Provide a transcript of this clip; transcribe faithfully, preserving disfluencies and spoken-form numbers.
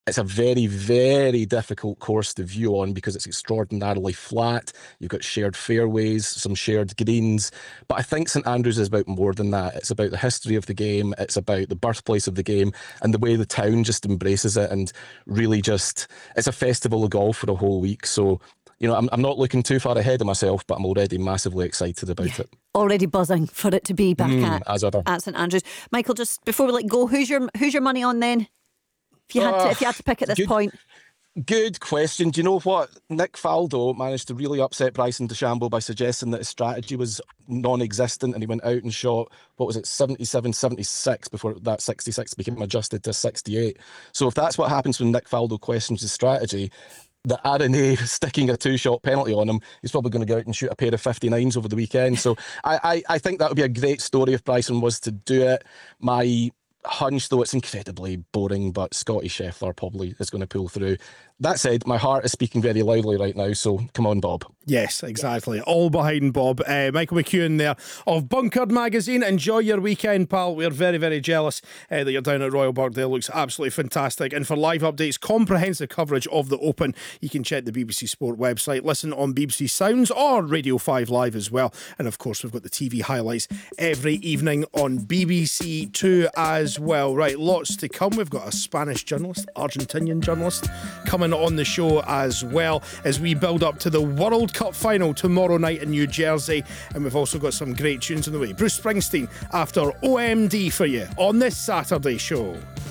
It's a very, very difficult course to view on because it's extraordinarily flat. You've got shared fairways, some shared greens. But I think St Andrews is about more than that. It's about the history of the game. It's about the birthplace of the game and the way the town just embraces it and really just, it's a festival of golf for a whole week. So, you know, I'm, I'm not looking too far ahead of myself, but I'm already massively excited about yeah. it. Already buzzing for it to be back mm, at, as ever. at St Andrews. Michael, just before we let go, who's your who's your money on then? If you had uh, to, if you had to pick at this good, point. Good question. Do you know what? Nick Faldo managed to really upset Bryson DeChambeau by suggesting that his strategy was non-existent, and he went out and shot, what was it, seventy-seven, seventy-six before that sixty-six became adjusted to sixty-eight. So if that's what happens when Nick Faldo questions his strategy, the R N A sticking a two-shot penalty on him, he's probably going to go out and shoot a pair of fifty-nines over the weekend. So I, I, I think that would be a great story if Bryson was to do it. My hunch, though, it's incredibly boring, but Scotty Scheffler probably is going to pull through. That said, my heart is speaking very loudly right now, so come on, Bob. Yes, exactly. All behind Bob. Uh, Michael McEwen there of Bunkered Magazine. Enjoy your weekend, pal. We're very, very jealous uh, that you're down at Royal Birkdale. Looks absolutely fantastic. And for live updates, comprehensive coverage of the Open, you can check the B B C Sport website, listen on B B C Sounds or Radio five Live as well. And of course, we've got the T V highlights every evening on B B C Two as well. Right, lots to come. We've got a Spanish journalist, Argentinian journalist coming on the show as well as we build up to the World Cup final tomorrow night in New Jersey. And we've also got some great tunes on the way. Bruce Springsteen after O M D for you on this Saturday show.